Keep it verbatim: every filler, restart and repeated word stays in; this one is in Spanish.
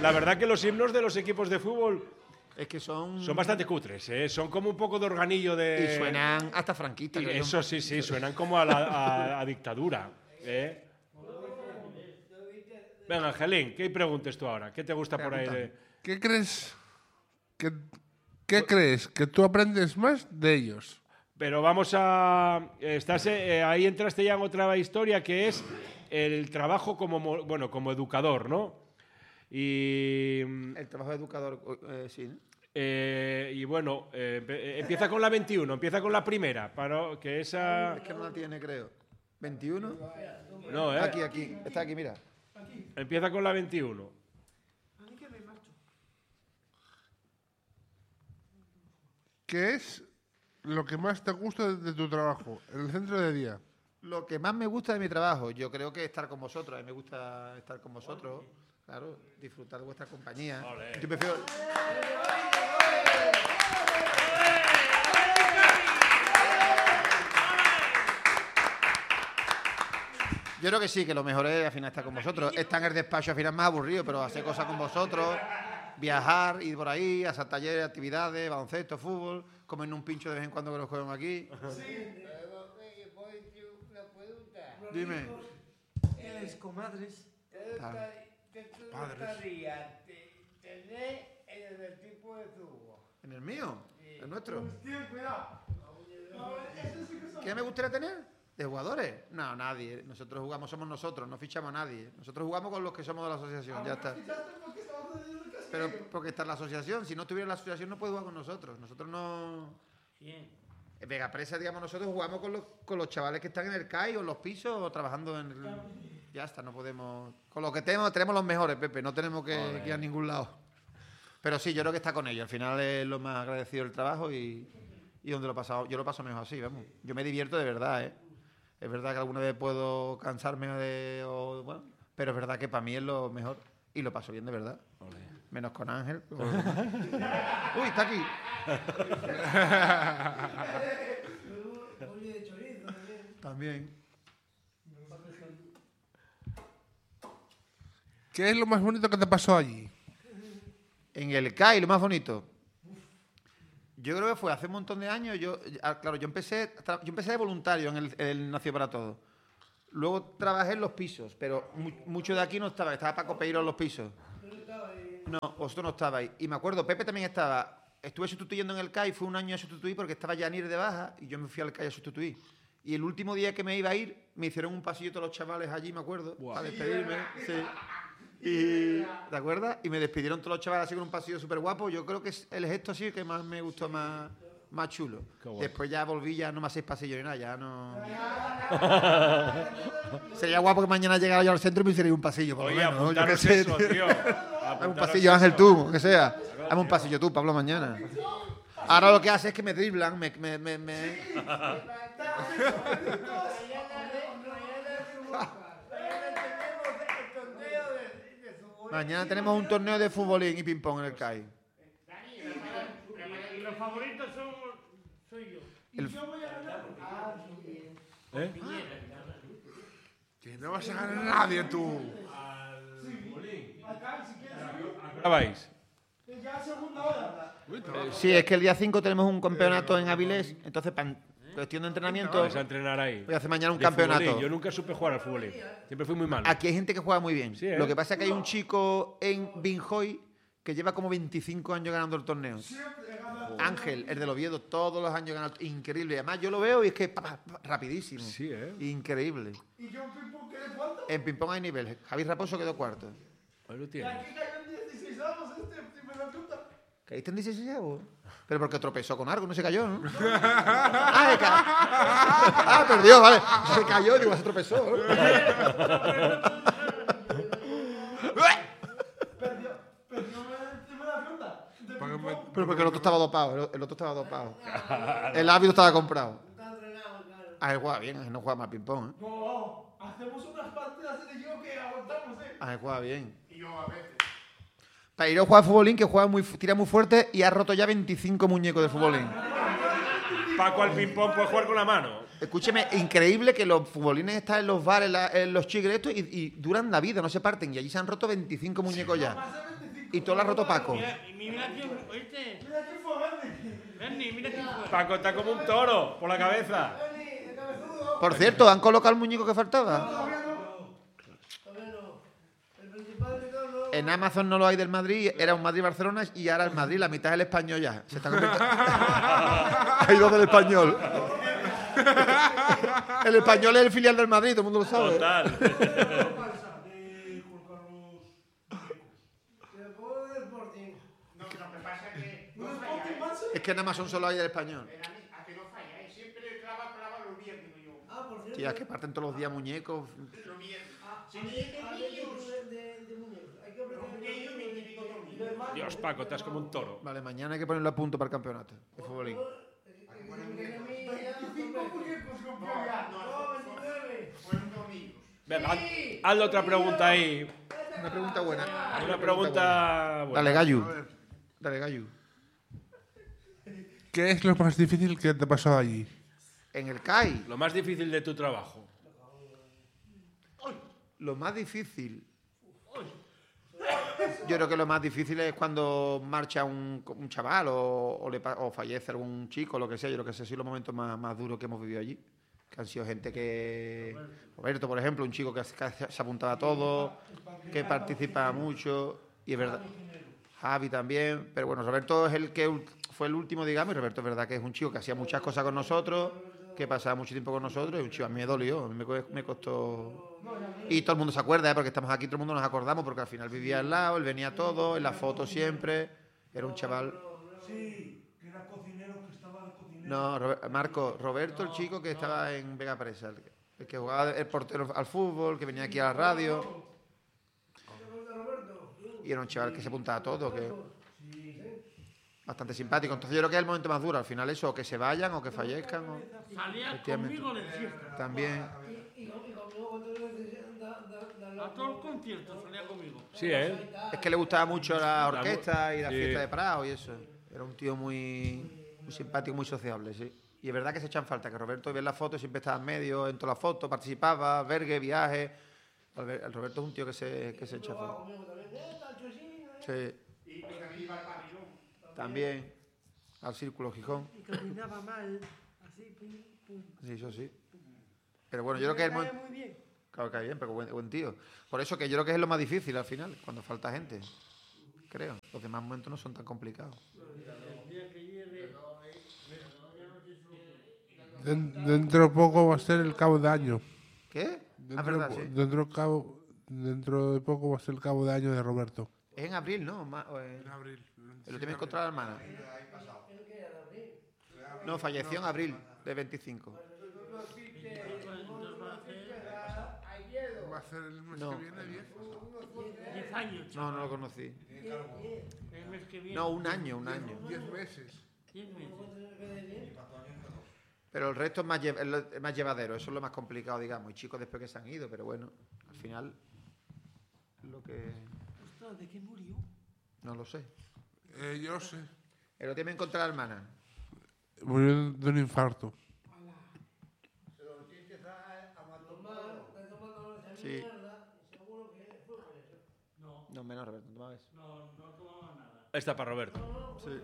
la verdad que los himnos de los equipos de fútbol es que son... Son bastante cutres, ¿eh? Son como un poco de organillo de... Y suenan hasta franquistas. Y eso sí, sí, suenan como a, la, a, a dictadura, ¿eh? Venga, Angelín, ¿qué preguntes tú ahora? ¿Qué te gusta por ahí de...? ¿Qué crees que, qué crees que tú aprendes más de ellos? Pero vamos a... Estás, eh, ahí entraste ya en otra historia que es el trabajo como, bueno, como educador, ¿no? Y... El trabajo de educador, eh, sí, ¿no? Eh, y bueno, eh, empieza con la veintiuno, empieza con la primera, para que esa... Es que no la tiene, creo. ¿veintiuno? No, ¿eh? Aquí, aquí. Está aquí, mira. Empieza con la veintiuno. ¿Qué es lo que más te gusta de, de tu trabajo en el centro de día? Lo que más me gusta de mi trabajo, yo creo que estar con vosotros. A mí me gusta estar con vosotros, claro, disfrutar de vuestra compañía. Olé. Yo prefiero... Yo creo que sí, que lo mejor es al final estar con vosotros. Estar en el despacho al final es más aburrido, pero hacer cosas con vosotros, viajar, ir por ahí, hacer talleres, actividades, baloncesto, fútbol, comer un pincho de vez en cuando que nos comemos aquí. Sí. Dime. Eres comadres. Ah. ¿Te gustaría tener en el tipo de tubo? ¿En el mío? ¿El nuestro? Hostia, cuidado. ¿Qué me gustaría tener? ¿De jugadores? No, nadie. Nosotros jugamos, somos nosotros, no fichamos a nadie. Nosotros jugamos con los que somos de la asociación, ya está. Pero porque está en la asociación. Si no estuviera en la asociación no puede jugar con nosotros. Nosotros no... En Vega Presa, digamos, nosotros jugamos con los, con los chavales que están en el C A I o en los pisos o trabajando en... El... Ya está, no podemos... Con lo que tenemos, tenemos los mejores, Pepe. No tenemos que, que ir a ningún lado. Pero sí, yo creo que está con ellos. Al final es lo más agradecido del trabajo y, y donde lo he pasado. Yo lo paso mejor así, vamos. Yo me divierto de verdad, ¿eh? Es verdad que alguna vez puedo cansarme de... O, bueno, pero es verdad que para mí es lo mejor. Y lo paso bien de verdad. Olé. Menos con Ángel. Uy, está aquí. También. ¿Qué es lo más bonito que te pasó allí? En el C A I, lo más bonito. Yo creo que fue hace un montón de años. Yo, claro, yo empecé, yo empecé de voluntario en el, el Nació para Todos. Luego trabajé en los pisos, pero mu mucho de aquí no estaba. Estaba Paco Peiro en los pisos. No, vosotros no estabais. Y me acuerdo, Pepe también estaba. Estuve sustituyendo en el C A I, fue un año a sustituir porque estaba Yanir de baja y yo me fui al C A I a sustituir. Y el último día que me iba a ir, me hicieron un pasillo todos los chavales allí, me acuerdo, wow, para despedirme. Sí. Y, ¿te acuerdas? Y me despidieron todos los chavales así con un pasillo súper guapo. Yo creo que es el gesto así que más me gustó, más, más chulo. Después ya volví, ya no me hacéis pasillo ni nada, ya no... Sería guapo que mañana llegara yo al centro y me hiciera un pasillo, por lo Oye, menos, ¿no? Yo qué apuntaros sé, eso, tío. Hazme un pasillo, Ángel, tú, que sea. Hazme un pasillo tú, Pablo, mañana. Ahora lo que hace es que me driblan, me... me, me, me... Mañana tenemos un torneo de fútbolín y ping-pong en el C A I. Y los favoritos son, soy yo. El... ¿Eh? Que no vas a ganar a nadie, tú. ¿Ahora vais? Sí, es que el día cinco tenemos un campeonato en Avilés, entonces para cuestión de entrenamiento Vais a entrenar ahí. voy a hacer mañana un De campeonato. futbolín. Yo nunca supe jugar al fútbol. Siempre fui muy malo. Aquí hay gente que juega muy bien. Sí, ¿eh? Lo que pasa es que hay un chico en Binjoy que lleva como veinticinco años ganando el torneo. Ángel, el del Oviedo, todos los años ganando. Increíble. Además, yo lo veo y es que pa, pa, pa, rapidísimo. Sí, ¿eh? Increíble. ¿Y yo en ping-pong quedé cuánto? En ping-pong hay nivel. Javi Raposo quedó cuarto. Ahí lo Y tienes. aquí cayó en dieciséis años este, si me da cuenta. ¿Caíste en dieciséis avos? Pero porque tropezó con algo, no se cayó, ¿no? ah, se ca... ah, perdió, vale. Se cayó, digo, se tropezó. Perdió, perdió en me da cuenta. Pero porque el otro estaba dopado, el otro estaba dopado. El árbitro estaba comprado. Ah, él juega bien, él no juega más ping-pong, ¿eh? No, hacemos unas partidas de yo que aguantamos, ¿eh? Ah, él juega bien. Y yo a veces. Peiro juega futbolín, que juega muy, tira muy fuerte y ha roto ya veinticinco muñecos de futbolín. Paco al ping-pong puede jugar con la mano. Escúcheme, increíble que los futbolines están en los bares, la, en los chigres estos y, y duran la vida, no se parten. Y allí se han roto veinticinco muñecos ya. Más de veinticinco Y todo lo ha roto Paco. Mira, mira quién, oíste. Mira quién fue, Bernie. Bernie, mira quién fue. Paco está como un toro por la cabeza. Bernie, de cabezudo. Por cierto, ¿han colocado el muñeco que faltaba? Todavía no. Todavía no. El principal de todo no. En Amazon no lo hay del Madrid, era un Madrid-Barcelona y ahora el Madrid, la mitad es el español ya. Se está convirtiendo. Hay dos del español. El español es el filial del Madrid, todo el mundo lo sabe. Total. ¿Qué pasa de Juan Carlos? Se pone del Sporting. No, lo que pasa es que ¿Un no Sporting falláis. Manso? Es que en Amazon solo hay del español. Era mi- A que no falláis. Siempre clava, clava los viernes, digo yo. Ah, por cierto. Tía, es que parten todos los días muñecos. Los viernes. Ah, Si a no mí- hay a mí niños. de- de- de muñecos. Hay que apretar Los el niños botón me de- tienen todo de- de mano. Dios, Paco, estás como un toro. Vale, mañana hay que ponerlo a punto para el campeonato de futbolín. veinticinco muñecos compró ya. No, veintinueve. Fueron domingos. Venga, haz- hazle otra pregunta ahí. Una pregunta buena. Una pregunta buena. Dale, Gallu. A ver, Dale, Gallu. ¿qué es lo más difícil que te ha pasado allí? En el C A I, Lo más difícil de tu trabajo. lo más difícil. Yo creo que lo más difícil es cuando marcha un, un chaval o, o le pa- o fallece algún chico, lo que sea. Yo creo que esos son los momentos más, más duros que hemos vivido allí. Que han sido gente que... Roberto, por ejemplo, un chico que, se- que se apuntaba a todo, que participa mucho. Y es verdad. Javi también. Pero bueno, Roberto es el que ul- fue el último, digamos. Y Roberto es verdad que es un chico que hacía muchas cosas con nosotros, que pasaba mucho tiempo con nosotros. Y un chico, a mí me dolió, a mí me, co- me costó... Y todo el mundo se acuerda, ¿eh? Porque estamos aquí, todo el mundo nos acordamos, porque al final vivía al lado, él venía todo, en la foto siempre. Era un chaval... Sí, que era cocinero, que estaba de cocinero. No, Robe- Marco, Roberto, el chico que estaba en Vega Presa, el, que- el que jugaba el portero al fútbol, que venía aquí a la radio. Y era un chaval que se apuntaba a todo, que bastante simpático. Entonces yo creo que es el momento más duro, al final eso, o que se vayan o que fallezcan. O... Salía Efectivamente. conmigo de fiesta. También. Y, y, con- y conmigo cuando le da, da, da, da, A todo el concierto salía conmigo. Sí, ¿eh? Es que le gustaba mucho la orquesta y la Sí. fiesta de Prado y eso. Era un tío muy, muy simpático, muy sociable, sí. Y es verdad que se echan falta, que Roberto, ves la foto, siempre estaba en medio, en todas las fotos, participaba, vergue, viaje. Albert- El Roberto es un tío que se, que se echa falta. conmigo también. Eh, está el Chusín, eh. Sí, Y también iba al pabellón. también. Al Círculo Gijón. Y caminaba mal, así, pum, pum. Sí, eso sí. Pero bueno, yo creo que es el Caía momento... muy bien. Claro que bien, pero buen, buen tío. Por eso que yo creo que es lo más difícil al final, cuando falta gente. Creo. Los demás momentos no son tan complicados. Den- dentro de poco va a ser el cabo de año. ¿Qué? Ah, Dentro, es verdad, de, po- sí. dentro, cabo, dentro de poco va a ser el cabo de año de Roberto. Es en abril, ¿no? Ma- o en- En abril. El último encontrado a la hermana. No, falleció en abril de veinticinco. Va a ser el mes No. que viene, diez. Diez años. No, no lo conocí. El mes que viene. No, un año, un año. Diez meses. Diez meses. Pero el resto es más, lle- es lo- es más llevadero, eso es lo más complicado, digamos. Y chicos después que se han ido, pero bueno, al final lo que... Ostras, ¿de qué murió? No lo sé. Eh, yo sé. El otro día me encontré a la hermana. Murió de un infarto. Sí. No, menos, Roberto, no tomas eso. Esta para Roberto. Sí.